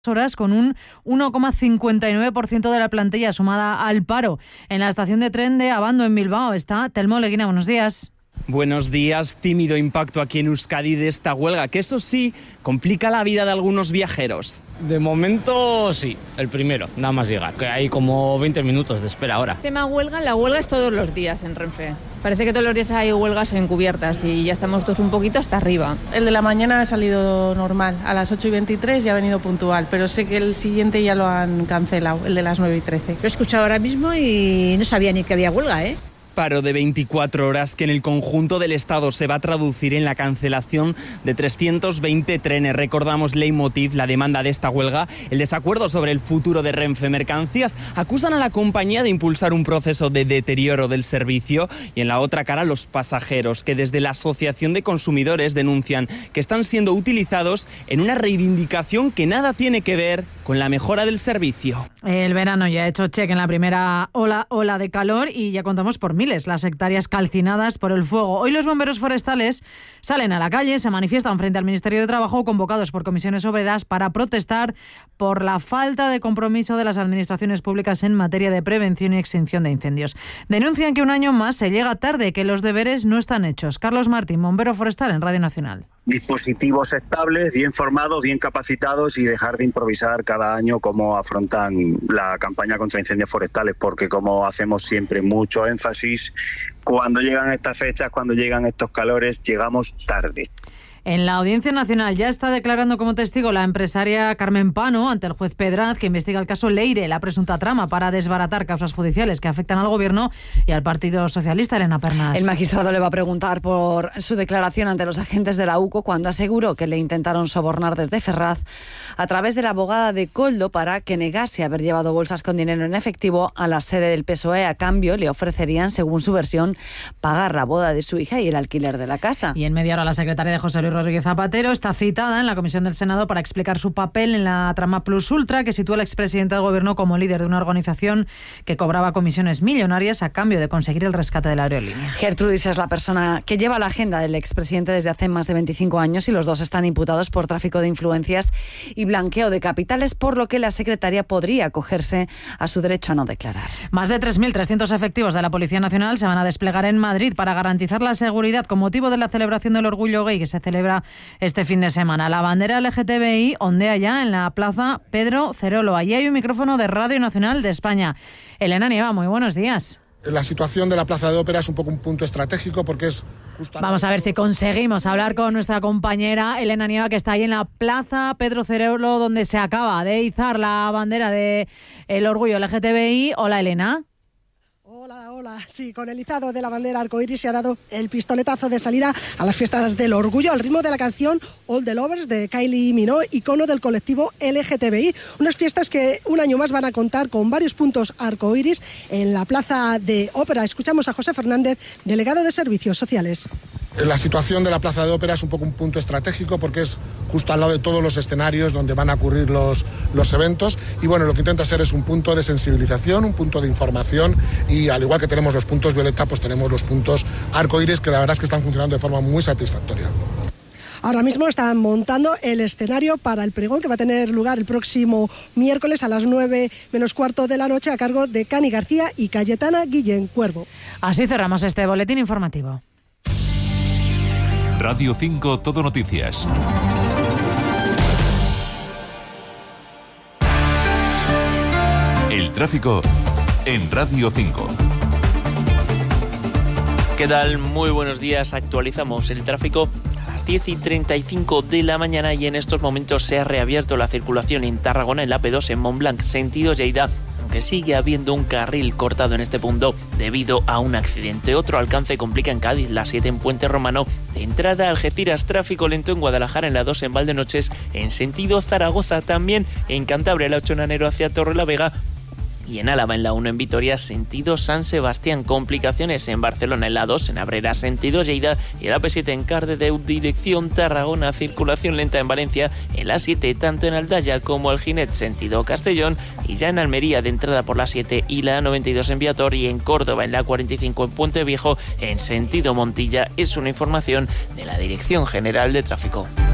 horas con un 1,59% de la plantilla sumada al paro. En la estación de tren de Abando, en Bilbao, está Telmo Leguina. Buenos días. Buenos días. Tímido impacto aquí en Euskadi de esta huelga, que eso sí, complica la vida de algunos viajeros. De momento sí, el primero, nada más llegar, que hay como 20 minutos de espera ahora. Tema huelga, la huelga es todos los días en Renfe. Parece que todos los días hay huelgas encubiertas y ya estamos todos un poquito hasta arriba. El de la mañana ha salido normal, a las 8:23 ya ha venido puntual, pero sé que el siguiente ya lo han cancelado, el de las 9:13. Lo he escuchado ahora mismo y no sabía ni que había huelga, ¿eh? Paro de 24 horas que en el conjunto del Estado se va a traducir en la cancelación de 320 trenes. Recordamos leitmotiv, la demanda de esta huelga, el desacuerdo sobre el futuro de Renfe Mercancías. Acusan a la compañía de impulsar un proceso de deterioro del servicio y en la otra cara los pasajeros, que desde la Asociación de Consumidores denuncian que están siendo utilizados en una reivindicación que nada tiene que ver con la mejora del servicio. El verano ya ha hecho cheque en la primera ola de calor y ya contamos por miles las hectáreas calcinadas por el fuego. Hoy los bomberos forestales salen a la calle, se manifiestan frente al Ministerio de Trabajo, convocados por comisiones obreras para protestar por la falta de compromiso de las administraciones públicas en materia de prevención y extinción de incendios. Denuncian que un año más se llega tarde, que los deberes no están hechos. Carlos Martín, bombero forestal en Radio Nacional. Dispositivos estables, bien formados, bien capacitados y dejar de improvisar cada año cómo afrontan la campaña contra incendios forestales, porque como hacemos siempre mucho énfasis, cuando llegan estas fechas, cuando llegan estos calores, llegamos tarde. En la Audiencia Nacional ya está declarando como testigo la empresaria Carmen Pano ante el juez Pedraz, que investiga el caso Leire, la presunta trama para desbaratar causas judiciales que afectan al Gobierno y al Partido Socialista. Elena Pernas. El magistrado le va a preguntar por su declaración ante los agentes de la UCO cuando aseguró que le intentaron sobornar desde Ferraz a través de la abogada de Koldo para que negase haber llevado bolsas con dinero en efectivo a la sede del PSOE. A cambio, le ofrecerían, según su versión, pagar la boda de su hija y el alquiler de la casa. Y en media hora la secretaria de José Luis Rodríguez Zapatero está citada en la Comisión del Senado para explicar su papel en la trama Plus Ultra, que sitúa al expresidente del Gobierno como líder de una organización que cobraba comisiones millonarias a cambio de conseguir el rescate de la aerolínea. Gertrudis es la persona que lleva la agenda del expresidente desde hace más de 25 años y los dos están imputados por tráfico de influencias y blanqueo de capitales, por lo que la secretaria podría acogerse a su derecho a no declarar. Más de 3.300 efectivos de la Policía Nacional se van a desplegar en Madrid para garantizar la seguridad con motivo de la celebración del Orgullo Gay que se celebra este fin de semana. La bandera LGTBI ondea ya en la plaza Pedro Cerolo. Allí hay un micrófono de Radio Nacional de España. Elena Nieva, muy buenos días. La situación de la Plaza de Ópera es un poco un punto estratégico porque es justo... Vamos a ver si conseguimos hablar con nuestra compañera Elena Nieva, que está ahí en la plaza Pedro Cerolo, donde se acaba de izar la bandera del Orgullo LGTBI. Hola, Elena. Hola. Sí, con el izado de la bandera arcoíris se ha dado el pistoletazo de salida a las fiestas del orgullo al ritmo de la canción All the Lovers de Kylie Minogue, icono del colectivo LGTBI. Unas fiestas que un año más van a contar con varios puntos arcoíris en la Plaza de Ópera. Escuchamos a José Fernández, delegado de Servicios Sociales. La situación de la Plaza de Ópera es un poco un punto estratégico porque es justo al lado de todos los escenarios donde van a ocurrir los eventos y bueno, lo que intenta ser es un punto de sensibilización, un punto de información y al igual que tenemos los puntos violeta, pues tenemos los puntos arcoíris que la verdad es que están funcionando de forma muy satisfactoria. Ahora mismo están montando el escenario para el pregón que va a tener lugar el próximo miércoles a las 9:15 de la noche a cargo de Cani García y Cayetana Guillén Cuervo. Así cerramos este boletín informativo. Radio 5 Todo Noticias. El tráfico en Radio 5. ¿Qué tal? Muy buenos días. Actualizamos el tráfico a las 10:35 de la mañana y en estos momentos se ha reabierto la circulación en Tarragona en la P2 en Montblanc, sentido Lleida, aunque sigue habiendo un carril cortado en este punto debido a un accidente. Otro alcance complica en Cádiz, la 7 en Puente Romano, de entrada a Algeciras, tráfico lento en Guadalajara en la 2 en Valdenoches, en sentido Zaragoza, también en Cantabria la 8 en Anero hacia Torrelavega, y en Álava en la 1 en Vitoria, sentido San Sebastián. Complicaciones en Barcelona en la 2 en Abrera, sentido Lleida, y la P7 en Cardedeu, dirección Tarragona. Circulación lenta en Valencia en la 7, tanto en Aldaya como Alginet, sentido Castellón, y ya en Almería de entrada por la 7 y la 92 en Viator, y en Córdoba en la 45 en Puente Viejo en sentido Montilla. Es una información de la Dirección General de Tráfico.